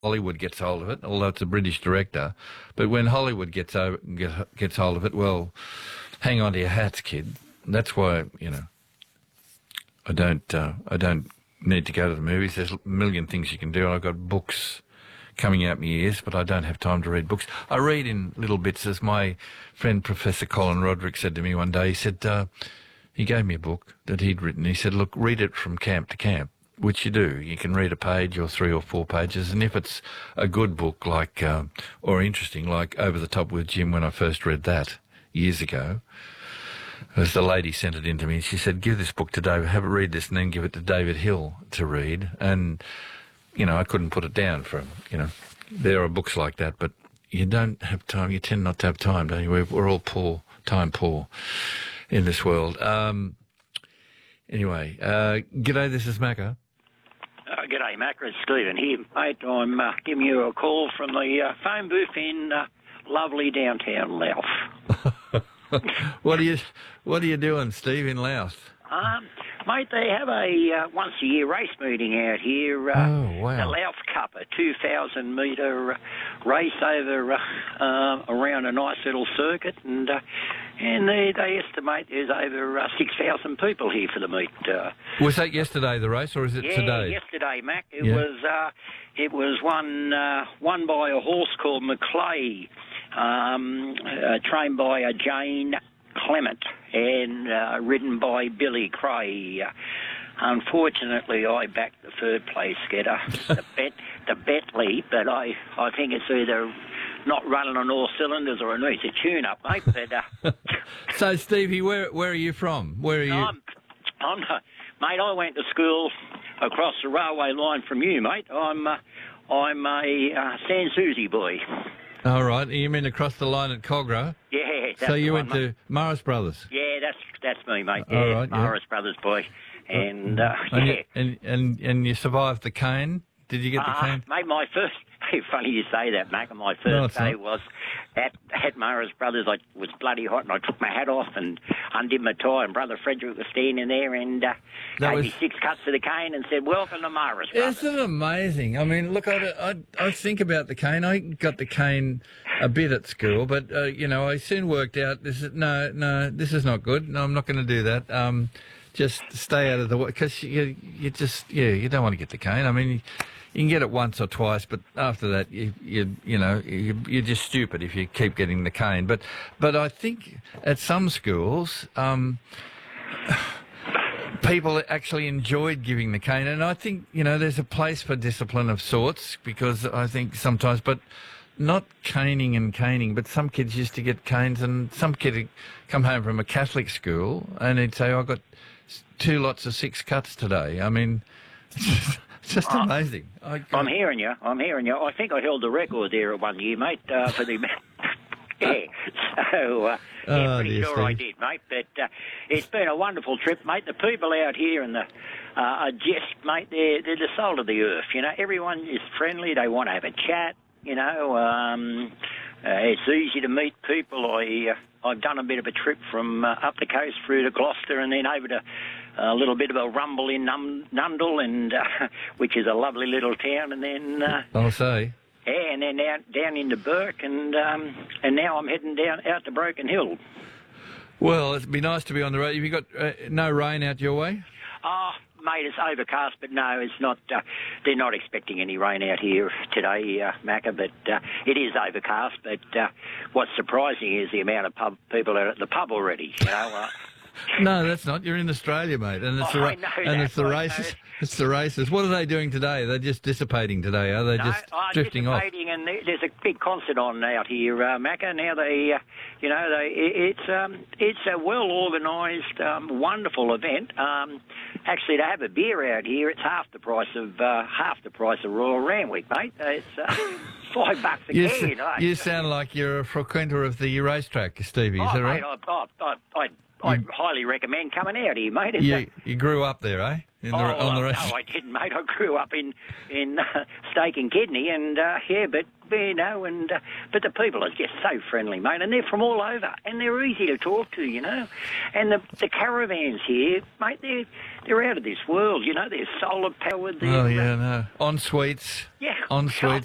Hollywood gets hold of it, although it's a British director. But when Hollywood gets hold of it, well, hang on to your hats, kid. That's why, I don't need to go to the movies. There's a million things you can do. I've got books coming out my ears, but I don't have time to read books. I read in little bits, as my friend Professor Colin Roderick said to me one day. He said, he gave me a book that he'd written. He said, look, read it from camp to camp, which you do. You can read a page or 3 or 4 pages, and if it's a good book like, or interesting, like Over the Top with Jim, when I first read that years ago, as the lady sent it in to me, she said, give this book to David, have a read this, and then give it to David Hill to read. And, I couldn't put it down for him, There are books like that, but you don't have time. You tend not to have time, don't you? We're all time poor in this world. Anyway, g'day, this is Macca. G'day, Macca. It's Stephen here, mate. I'm giving you a call from the phone booth in lovely downtown Louth. What are you doing, Steve, in Louth? Mate, they have a once-a-year race meeting out here. Oh, wow. The Louth Cup, a 2,000-metre race over around a nice little circuit, and they estimate there's over 6,000 people here for the meet. Was that yesterday, the race, or is it today? Yeah, yesterday, Mac. It was won by a horse called Maclay, trained by Jane Clement and ridden by Billy Cray. Unfortunately, I backed the third place getter, the Bentley, but I think it's either not running on all cylinders or it needs a tune-up, mate. But, So, Stevie, where are you from? Where are you? Mate, I went to school across the railway line from you, mate. I'm a San Susie boy. All right. You mean across the line at Cogra? Yeah. So you went to Morris Brothers? Yeah, that's me, mate. Yeah, all right, Morris Brothers boy. And, and you survived the cane? Did you get the cane? Mate, my first... Funny you say that, Mac. My first day was at Morris Brothers. I was bloody hot, and I took my hat off and undid my tie, and Brother Frederick was standing there and gave me 6 cuts of the cane and said, "Welcome to Morris Brothers." Isn't it amazing? I mean, look, I think about the cane. I got the cane a bit at school, but, I soon worked out, this is not good. No, I'm not going to do that. Just stay out of the way, because you don't want to get the cane. I mean, you can get it once or twice, but after that, you're just stupid if you keep getting the cane. But I think at some schools, people actually enjoyed giving the cane, and I think there's a place for discipline of sorts, because I think sometimes, but not caning, but some kids used to get canes, and some kid would come home from a Catholic school and he'd say, "I got 2 lots of 6 cuts today." I mean. It's just amazing. I'm hearing you. I think I held the record there one year, mate, for the... Yeah, so pretty sure I did, mate. But it's been a wonderful trip, mate. The people out here and are just, mate, they're the soul of the earth. Everyone is friendly. They want to have a chat. It's easy to meet people. I've done a bit of a trip from up the coast through to Gloucester and then over to a little bit of a rumble in Nundle, and which is a lovely little town, and then I'll say. Yeah, and then down into Burke, and now I'm heading out to Broken Hill. Well, it'd be nice to be on the road. Have you got no rain out your way? Mate, it's overcast, but no, it's not. They're not expecting any rain out here today, Macca, but it is overcast. But what's surprising is the amount of people are at the pub already. No, that's not. You're in Australia, mate, and it's the races. It's the races. What are they doing today? They're just dissipating today, are they? Just drifting off. And there's a big concert on out here, Macca. Now it's a well organised, wonderful event. Actually, to have a beer out here, it's half the price of Royal Randwick, mate. It's $5 a can. You sound like you're a frequenter of the racetrack, Stevie. Is that right? I highly recommend coming out here, mate. You grew up there, eh? On the race. No, I didn't, mate. I grew up in Steak and Kidney, and but the people are just so friendly, mate, and they're from all over, and they're easy to talk to, and the caravans here, mate, they're out of this world, they're solar powered. Oh yeah, no, en suites. Yeah, en suites.